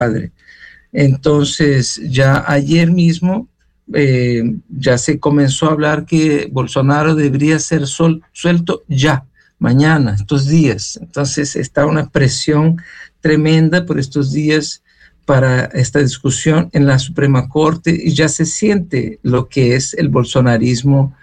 padre. Entonces, ya ayer mismo ya se comenzó a hablar que Bolsonaro debería ser suelto ya, mañana, estos días. Entonces, está una presión tremenda por estos días para esta discusión en la Suprema Corte y ya se siente lo que es el bolsonarismo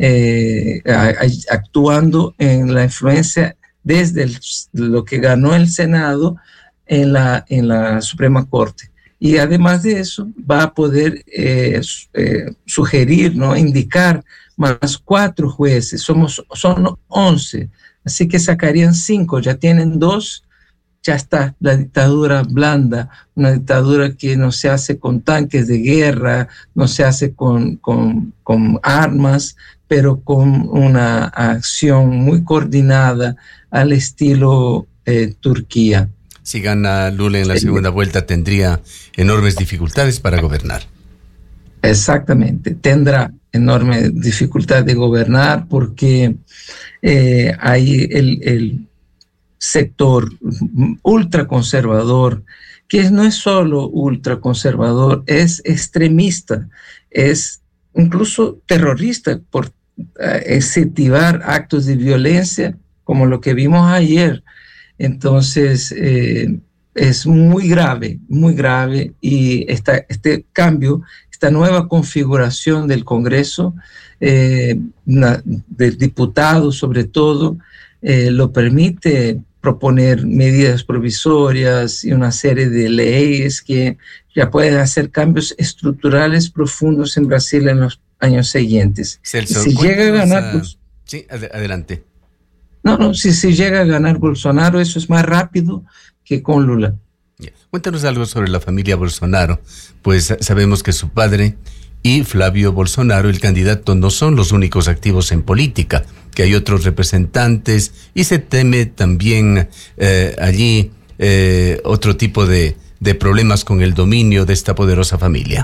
actuando en la influencia desde lo que ganó el Senado en la Suprema Corte. Y además de eso, va a poder sugerir, ¿no?, indicar más 4 jueces. Son 11, así que sacarían 5, ya tienen 2. Ya está la dictadura blanda, una dictadura que no se hace con tanques de guerra, no se hace con armas, pero con una acción muy coordinada al estilo Turquía. Si gana Lula en la segunda vuelta, tendría enormes dificultades para gobernar. Exactamente, tendrá enorme dificultad de gobernar porque hay el sector ultraconservador, que no es solo ultraconservador, es extremista, es incluso terrorista por incentivar actos de violencia como lo que vimos ayer. Entonces es muy grave, y este cambio, esta nueva configuración del Congreso, del diputado sobre todo, lo permite proponer medidas provisorias y una serie de leyes que ya pueden hacer cambios estructurales profundos en Brasil en los años siguientes. Celso, si llega a ganar... Sí, adelante. No, si llega a ganar Bolsonaro, eso es más rápido que con Lula. Yeah. Cuéntanos algo sobre la familia Bolsonaro, pues sabemos que su padre y Flavio Bolsonaro, el candidato, no son los únicos activos en política, que hay otros representantes y se teme también allí otro tipo de problemas con el dominio de esta poderosa familia.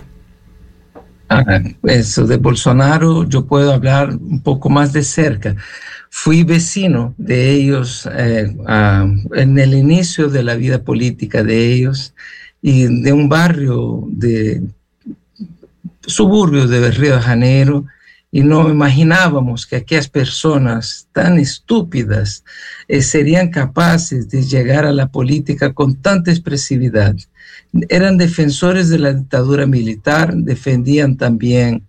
Eso de Bolsonaro yo puedo hablar un poco más de cerca. Fui vecino de ellos en el inicio de la vida política de ellos y de un barrio de suburbios de Río de Janeiro, y no imaginábamos que aquellas personas tan estúpidas serían capaces de llegar a la política con tanta expresividad. Eran defensores de la dictadura militar, defendían también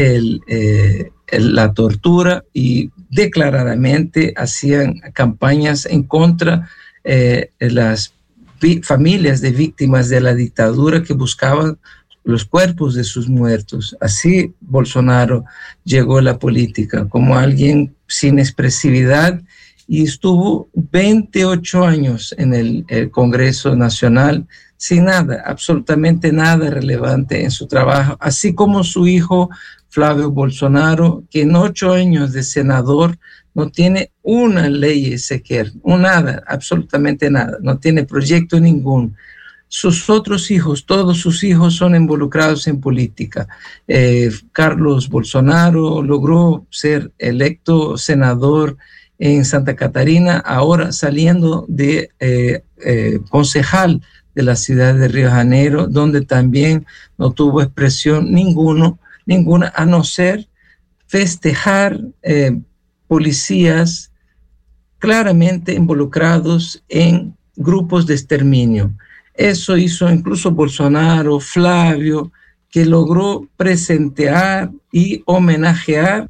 la tortura y declaradamente hacían campañas en contra de las familias de víctimas de la dictadura que buscaban los cuerpos de sus muertos. Así Bolsonaro llegó a la política, como alguien sin expresividad, y estuvo 28 años en el Congreso Nacional sin nada, absolutamente nada relevante en su trabajo, así como su hijo Flavio Bolsonaro, que en 8 años de senador no tiene una ley sequer, nada, absolutamente nada, no tiene proyecto ninguno. Sus otros hijos, todos sus hijos son involucrados en política. Carlos Bolsonaro logró ser electo senador en Santa Catarina, ahora saliendo de concejal de la ciudad de Río de Janeiro, donde también no tuvo expresión ninguna, a no ser festejar policías claramente involucrados en grupos de exterminio. Eso hizo incluso Bolsonaro, Flavio, que logró presentear y homenajear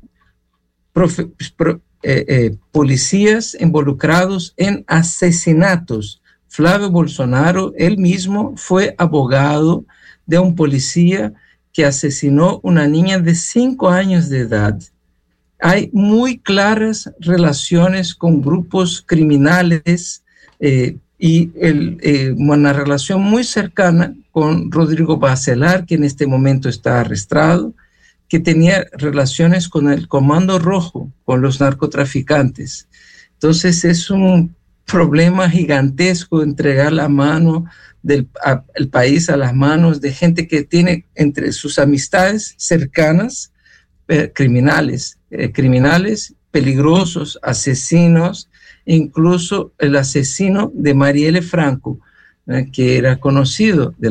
policías involucrados en asesinatos. Flavio Bolsonaro, él mismo, fue abogado de un policía que asesinó una niña de 5 años de edad. Hay muy claras relaciones con grupos criminales y una relación muy cercana con Rodrigo Bacelar, que en este momento está arrestado, que tenía relaciones con el Comando Rojo, con los narcotraficantes. Entonces es un problema gigantesco entregar la mano el país a las manos de gente que tiene entre sus amistades cercanas criminales, peligrosos, asesinos, incluso el asesino de Marielle Franco, que era conocido de